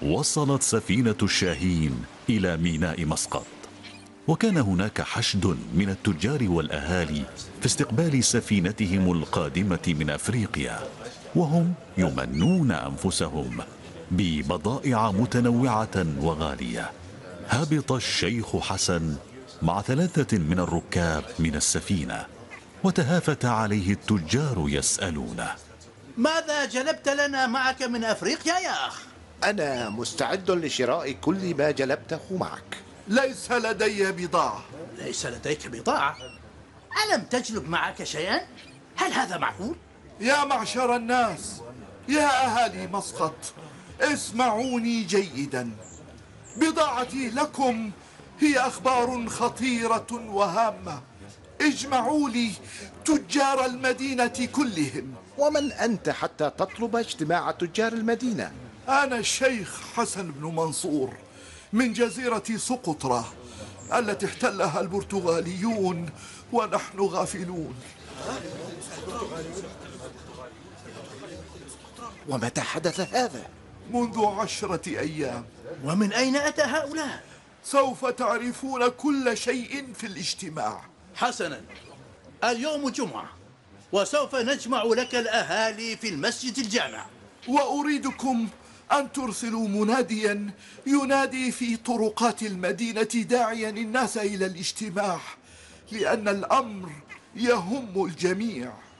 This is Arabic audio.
وصلت سفينة الشاهين إلى ميناء مسقط، وكان هناك حشد من التجار والأهالي في استقبال سفينتهم القادمة من أفريقيا، وهم يمنون أنفسهم ببضائع متنوعة وغالية. هبط الشيخ حسن مع 3 من الركاب من السفينة، وتهافت عليه التجار يسألونه: ماذا جلبت لنا معك من أفريقيا يا أخ؟ أنا مستعد لشراء كل ما جلبته معك. ليس لدي بضاعة. ليس لديك بضاعة؟ ألم تجلب معك شيئا؟ هل هذا معقول؟ يا معشر الناس، يا أهالي مسقط، اسمعوني جيدا. بضاعتي لكم هي أخبار خطيرة وهامة. اجمعوا لي تجار المدينة كلهم. ومن أنت حتى تطلب اجتماع تجار المدينة؟ أنا الشيخ حسن بن منصور من جزيرة سقطرى التي احتلها البرتغاليون ونحن غافلون. ومتى حدث هذا؟ منذ 10 أيام. ومن أين أتى هؤلاء؟ سوف تعرفون كل شيء في الاجتماع. حسنا، اليوم جمعة، وسوف نجمع لك الأهالي في المسجد الجامع. وأريدكم أن ترسلوا مناديا ينادي في طرقات المدينة داعيا الناس إلى الاجتماع، لأن الأمر يهم الجميع.